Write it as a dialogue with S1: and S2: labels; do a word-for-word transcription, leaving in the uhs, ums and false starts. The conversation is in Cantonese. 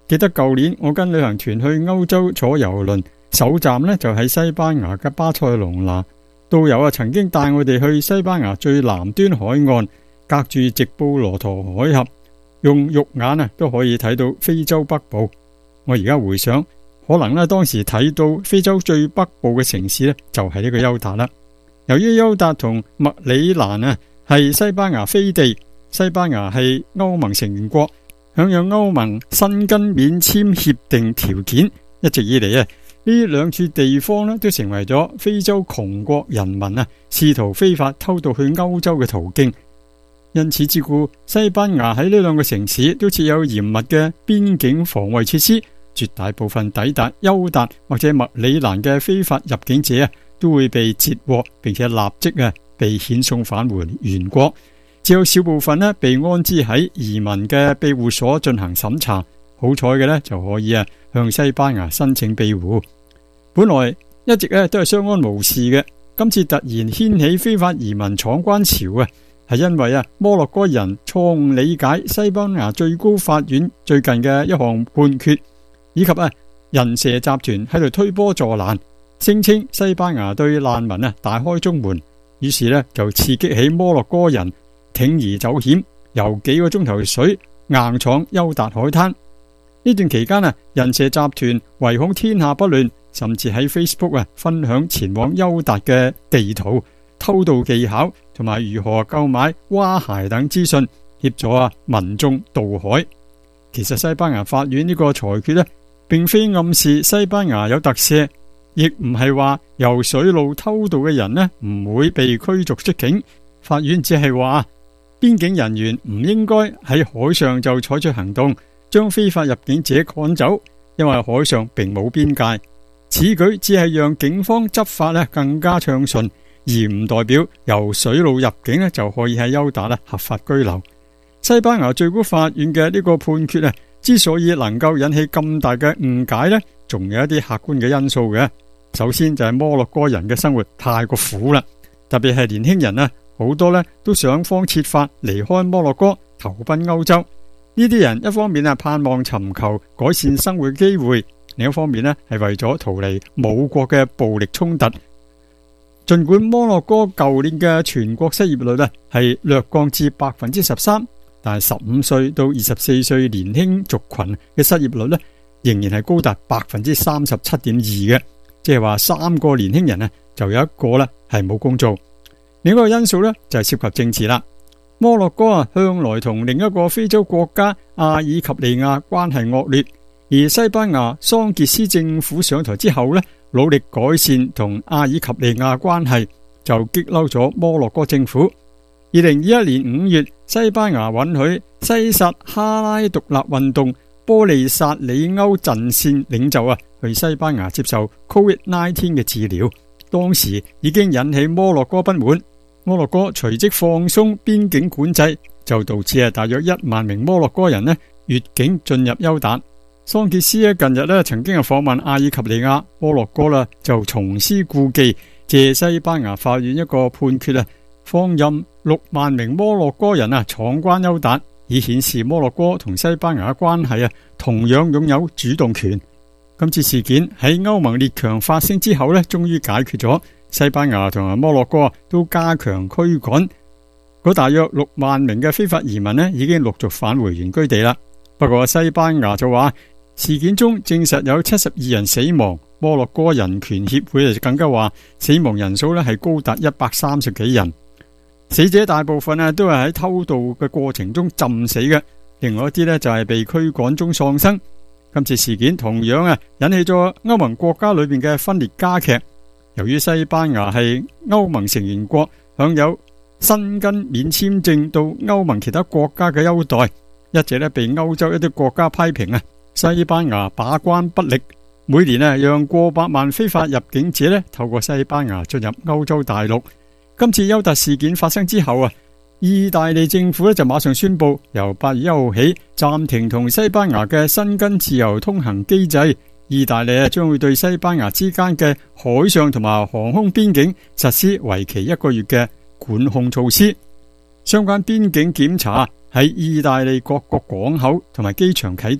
S1: 記得舊年我跟旅行團去歐洲坐郵輪，首站呢就喺西班牙嘅巴塞隆拿。導遊啊曾經帶我哋去西班牙最南端海岸，隔住直布羅陀海峽，用肉眼啊都可以睇到非洲北部。我而家回想，可能呢當時睇到非洲最北部嘅城市呢，就係呢個休達啦。由於休達同麥里蘭啊係西班牙飛地，西班牙係歐盟成員國，享有歐盟申根免簽協定條件，一直以嚟啊呢兩處地方呢都成為咗非洲窮國人民啊試圖非法偷渡去歐洲嘅途徑。因此之故，西班牙喺呢兩個城市都設有嚴密嘅邊境防衛設施，絕大部分抵達休達或者麥里蘭嘅非法入境者啊都會被截獲，並且立即啊被遣送返回原國。只有少部分呢被安置喺移民嘅庇護所進行審查，好彩嘅呢就可以啊向西班牙申請庇護。本來一直咧都係相安無事嘅，今次突然掀起非法移民闖關潮啊，係因為啊摩洛哥人錯誤理解西班牙最高法院最近嘅一項判決，以及啊人蛇集團喺度推波助瀾，聲稱西班牙對難民啊大開中門，於是呢就刺激起摩洛哥人鋌而走險，游幾個鐘頭水硬闖休達海灘。呢段期間啊，人蛇集團唯恐天下不亂，甚至喺 Facebook 啊分享前往休達嘅地圖、偷渡技巧同埋如何購買蛙鞋等資訊，協助啊民眾渡海。其實西班牙法院呢個裁決呢，並非暗示西班牙有特赦，亦唔係話由水路偷渡嘅人呢唔會被驅逐出境。法院只係話邊境人員唔應該喺海上就採取行動，將非法入境者趕走，因為海上並冇邊界。此舉只係讓警方執法咧更加暢順，而唔代表由水路入境咧就可以喺休達咧合法居留。西班牙最高法院嘅呢個判決啊，之所以能夠引起咁大嘅誤解呢，仲有一啲客觀嘅因素嘅。首先就係摩洛哥人嘅生活太過苦啦，特別係年輕人啊，好多呢都想方設法離開摩洛哥投奔歐洲。呢啲人一方面啊盼望尋求改善生活嘅機會，另一方面呢係為咗逃離母國嘅暴力衝突。盡管摩洛哥舊年嘅全國失業率呢係略降至百分之十三，但係十五歲到二十四歲年輕族群嘅失業率呢仍然係高達百分之三十七點二嘅，即係話三個年輕人呢就有一個呢係冇工做。另一個因素呢就係涉及政治啦。摩洛哥啊向來同另一個非洲國家阿爾及利亞關係惡劣，而西班牙桑傑斯政府上台之後呢，努力改善同阿爾及利亞關係，就激嬲咗摩洛哥政府。二零二一年五月，西班牙允許西薩哈拉獨立運動波利薩里歐陣線領袖啊去西班牙接受 Covid 十九 嘅治療，當時已經引起摩洛哥不滿。摩洛哥隨即放鬆邊境管制，就導致啊大約一萬名摩洛哥人呢越境進入休達。桑傑斯咧近日咧曾經係訪問阿爾及利亞，摩洛哥啦就重施故技，借西班牙法院一個判決啊，放任六萬名摩洛哥人啊闖關休達，以顯示摩洛哥同西班牙嘅關係啊同樣擁有主動權。今次事件喺歐盟列強發聲之後呢，終於解決咗。西班牙同埋摩洛哥都加強驅趕，嗰大約六萬名嘅非法移民呢已經陸續返回原居地啦。不過西班牙就話事件中證實有七十二人死亡，摩洛哥人權協會就更加話死亡人數呢係高達一百三十幾人，死者大部分啊都係喺偷渡嘅過程中浸死嘅，另外一啲呢就係被驅趕中喪生。今次事件同樣啊引起咗歐盟國家裏面嘅分裂加劇。由於西班牙係歐盟成員國，享有申根免簽證到歐盟其他國家嘅優待，一直咧被歐洲一啲國家批評啊，西班牙把關不力，每年啊讓過百萬非法入境者咧透過西班牙進入歐洲大陸。今次休達事件發生之後啊，意大利政府咧就馬上宣布，由八月一號起暫停同西班牙嘅申根自由通行機制。意大利啊，將會對西班牙之間嘅海上同埋航空邊境實施為期一個月嘅管控措施。相關邊境檢查喺意大利各個港口同埋機場啟動。